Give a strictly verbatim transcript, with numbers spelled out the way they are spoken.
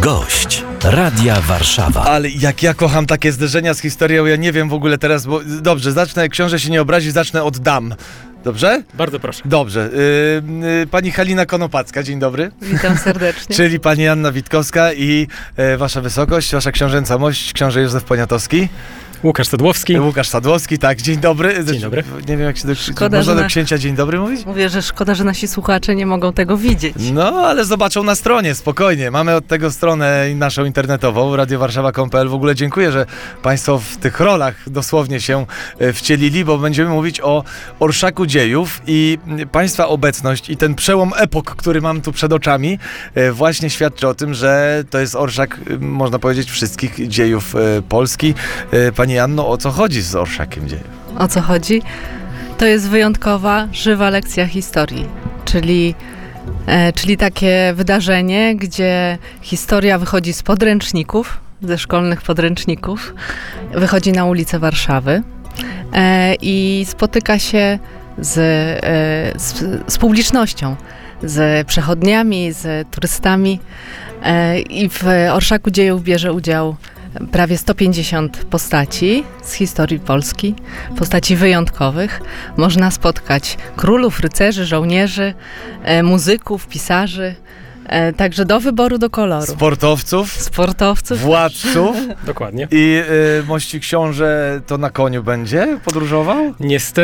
Gość Radia Warszawa. Ale jak ja kocham takie zderzenia z historią, ja nie wiem w ogóle teraz, bo dobrze, zacznę, książę się nie obrazi, zacznę od dam. Dobrze? Bardzo proszę. Dobrze. Yy, yy, pani Halina Konopacka, dzień dobry. Witam serdecznie. Czyli pani Anna Witkowska i yy, wasza wysokość, wasza książęca mość, książę Józef Poniatowski. Łukasz Sadłowski. Łukasz Sadłowski, tak, dzień dobry. Dzień dobry. Nie wiem, jak się do, Szkoda, można że do na- księcia dzień dobry mówić? Mówię, że szkoda, że nasi słuchacze nie mogą tego widzieć. No, ale zobaczą na stronie, spokojnie. Mamy od tego stronę naszą internetową, radio warszawa kropka p l. W ogóle dziękuję, że państwo w tych rolach dosłownie się e, wcielili, bo będziemy mówić o orszaku dziejów i mm, państwa obecność i ten przełom epok, który mam tu przed oczami, e, właśnie świadczy o tym, że to jest orszak, e, można powiedzieć, wszystkich dziejów e, Polski. E, Pani Anno, o co chodzi z orszakiem dziejów? O co chodzi? To jest wyjątkowa, żywa lekcja historii, czyli, e, czyli takie wydarzenie, gdzie historia wychodzi z podręczników, ze szkolnych podręczników, wychodzi na ulice Warszawy e, i spotyka się z, e, z, z publicznością, z przechodniami, z turystami e, i w Orszaku Dziejów bierze udział prawie sto pięćdziesiąt postaci z historii Polski, postaci wyjątkowych. Można spotkać królów, rycerzy, żołnierzy, e, muzyków, pisarzy, e, także do wyboru, do koloru. Sportowców, Sportowców. władców. Dokładnie. I y, mości książę to na koniu będzie podróżował? Niestety